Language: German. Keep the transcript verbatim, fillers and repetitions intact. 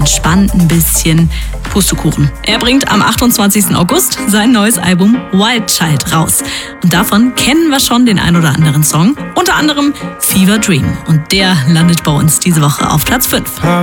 entspannt ein bisschen. Pustekuchen. Er bringt am achtundzwanzigsten August sein neues Album Wild Child raus. Und davon kennen wir schon den ein oder anderen Song. Unter anderem Fever Dream. Und der landet bei uns diese Woche auf Platz fünf.